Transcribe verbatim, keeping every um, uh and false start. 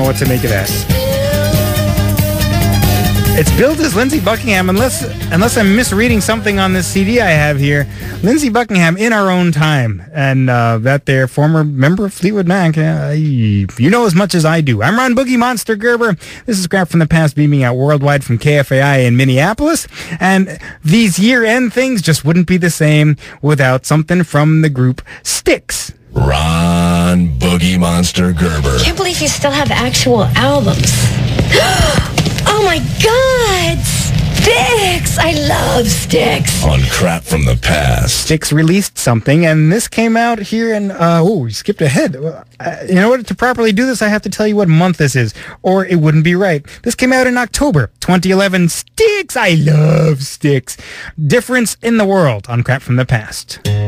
know what to make of that. It's billed as Lindsey Buckingham, unless unless I'm misreading something on this C D I have here. Lindsey Buckingham, In Our Own Time, and uh, that there former member of Fleetwood Mac. Uh, you know as much as I do. I'm Ron Boogie Monster Gerber. This is Scrap from the Past, beaming out worldwide from K F A I in Minneapolis. And these year-end things just wouldn't be the same without something from the group Styx. Ron Boogie Monster Gerber. Can't believe you still have actual albums. Oh my God! Styx! I love Styx. On Crap from the Past. Styx released something, and this came out here in, uh, oh, we skipped ahead. Uh, in order to properly do this, I have to tell you what month this is, or it wouldn't be right. This came out in October twenty eleven. Styx! I love Styx. Difference in the World on Crap from the Past.